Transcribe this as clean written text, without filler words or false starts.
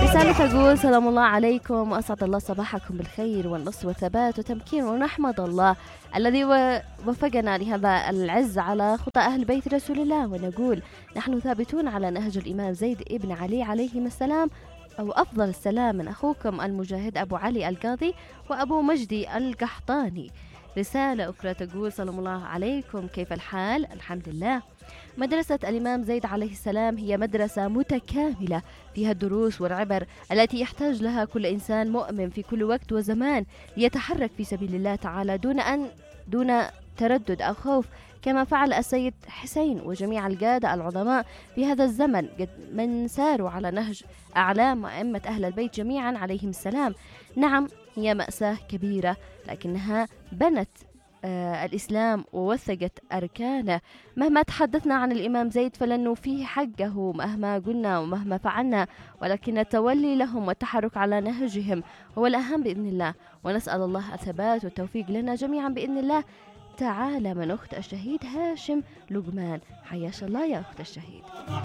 رسالة تقول سلام الله عليكم وأسعد الله صباحكم بالخير والنصر والثبات والتمكين، ونحمد الله الذي وفقنا لهذا العز على خطى أهل بيت رسول الله، ونقول نحن ثابتون على نهج الإمام زيد ابن علي عليهم السلام، أو أفضل السلام، من أخوكم المجاهد أبو علي القاضي وأبو مجدي القحطاني. رسالة أخرى تقول سلام الله عليكم، كيف الحال؟ الحمد لله. مدرسة الإمام زيد عليه السلام هي مدرسة متكاملة فيها الدروس والعبر التي يحتاج لها كل إنسان مؤمن في كل وقت وزمان ليتحرك في سبيل الله تعالى دون تردد أو خوف، كما فعل السيد حسين وجميع القادة العظماء في هذا الزمن من ساروا على نهج أعلام وأئمة أهل البيت جميعا عليهم السلام. نعم، هي مأساة كبيرة لكنها بنت الإسلام ووثقت أركانه. مهما تحدثنا عن الإمام زيد فلن نوفيه حقه مهما قلنا ومهما فعلنا، ولكن التولي لهم والتحرك على نهجهم هو الأهم بإذن الله، ونسأل الله الثبات والتوفيق لنا جميعا بإذن الله تعالى. من أخت الشهيد هاشم لقمان، حياش الله يا أخت الشهيد.